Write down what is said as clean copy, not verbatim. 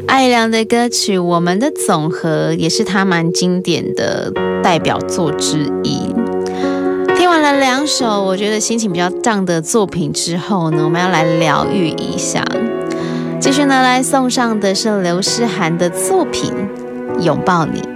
艾良的歌曲《我们的总和》也是他蛮经典的代表作之一。听完了2首我觉得心情比较荡的作品之后呢，我们要来疗愈一下。继续呢，来送上的是刘诗涵的作品《拥抱你》。